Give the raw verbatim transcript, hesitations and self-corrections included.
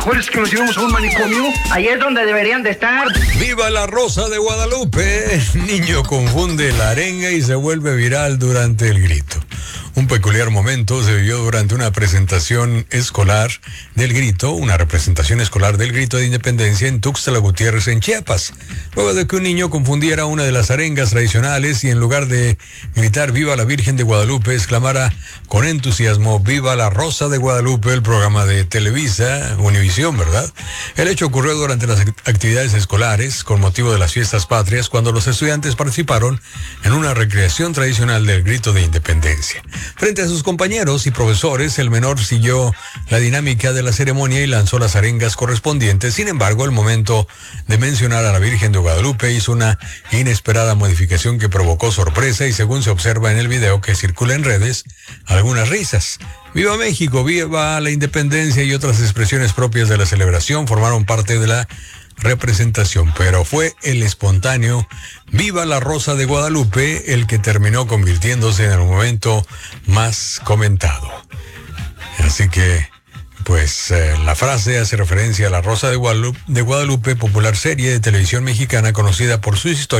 ¿Cuál es que nos llevamos a un manicomio? Ahí es donde deberían de estar. ¡Viva la Rosa de Guadalupe! Niño confunde la arenga y se vuelve viral durante el grito. Un peculiar momento se vivió durante una presentación escolar del grito, una representación escolar del grito de independencia en Tuxtla Gutiérrez, en Chiapas. Luego de que un niño confundiera una de las arengas tradicionales y en lugar de gritar «Viva la Virgen de Guadalupe», exclamara con entusiasmo «Viva la Rosa de Guadalupe», el programa de Televisa, Univisión, ¿verdad? El hecho ocurrió durante las actividades escolares con motivo de las fiestas patrias, cuando los estudiantes participaron en una recreación tradicional del grito de independencia. Frente a sus compañeros y profesores, el menor siguió la dinámica de la ceremonia y lanzó las arengas correspondientes. Sin embargo, el momento de mencionar a la Virgen de Guadalupe hizo una inesperada modificación que provocó sorpresa y, según se observa en el video que circula en redes, algunas risas. ¡Viva México! ¡Viva la independencia! Y otras expresiones propias de la celebración formaron parte de la representación, pero fue el espontáneo «Viva la Rosa de Guadalupe» el que terminó convirtiéndose en el momento más comentado. Así que, pues, eh, la frase hace referencia a La Rosa de Guadalupe, de Guadalupe, popular serie de televisión mexicana conocida por sus historias